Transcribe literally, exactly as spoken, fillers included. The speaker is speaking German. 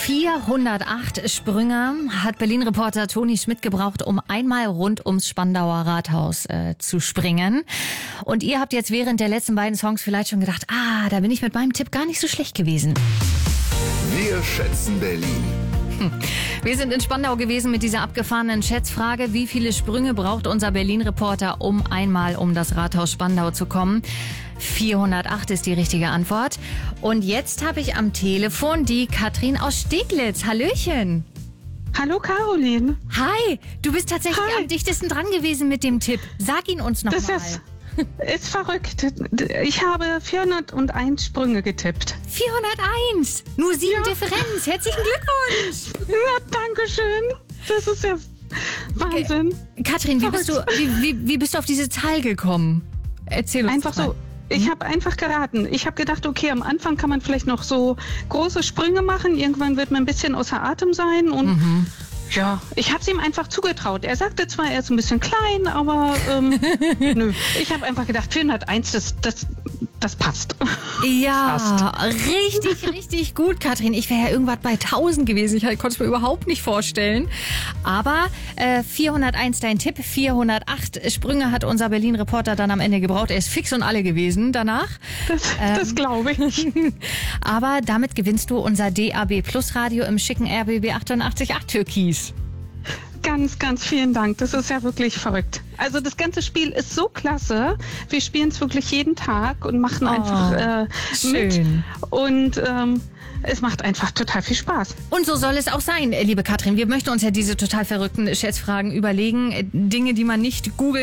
vierhundertacht Sprünge hat Berlin-Reporter Toni Schmidt gebraucht, um einmal rund ums Spandauer Rathaus äh, zu springen. Und ihr habt jetzt während der letzten beiden Songs vielleicht schon gedacht, ah, da bin ich mit meinem Tipp gar nicht so schlecht gewesen. Wir schätzen Berlin. Wir sind in Spandau gewesen mit dieser abgefahrenen Schätzfrage. Wie viele Sprünge braucht unser Berlin-Reporter, um einmal um das Rathaus Spandau zu kommen? vierhundertacht ist die richtige Antwort. Und jetzt habe ich am Telefon die Katrin aus Steglitz. Hallöchen. Hallo Caroline. Hi, du bist tatsächlich Hi. am dichtesten dran gewesen mit dem Tipp. Sag ihn uns noch Das mal. ist, ist verrückt. Ich habe vierhunderteins Sprünge getippt. vierhunderteins. Nur sieben Ja. Differenz. Herzlichen Glückwunsch. Ja, danke schön. Das ist ja Wahnsinn. Katrin, wie bist, du, wie, wie, wie bist du auf diese Zahl gekommen? Erzähl uns Einfach doch mal. so. Ich habe einfach geraten. Ich habe gedacht, okay, am Anfang kann man vielleicht noch so große Sprünge machen. Irgendwann wird man ein bisschen außer Atem sein. Und Mhm. ja, ich habe es ihm einfach zugetraut. Er sagte zwar, er ist ein bisschen klein, aber ähm, nö. Ich habe einfach gedacht, vierhunderteins, das, das, das passt. Ja, richtig, richtig gut, Katrin. Ich wäre ja irgendwas bei tausend gewesen. Ich konnte es mir überhaupt nicht vorstellen. Aber äh, vierhunderteins dein Tipp, vierhundertacht Sprünge hat unser Berlin-Reporter dann am Ende gebraucht. Er ist fix und alle gewesen danach. Das, das glaube ich. Aber damit gewinnst du unser D A B Plus Radio im schicken R B B achtundachtzig Komma acht Türkis. Ganz, ganz vielen Dank. Das ist ja wirklich verrückt. Also das ganze Spiel ist so klasse. Wir spielen es wirklich jeden Tag und machen Oh, einfach äh, mit. schön. Und ähm, es macht einfach total viel Spaß. Und so soll es auch sein, liebe Katrin. Wir möchten uns ja diese total verrückten Schätzfragen überlegen. Dinge, die man nicht googelt.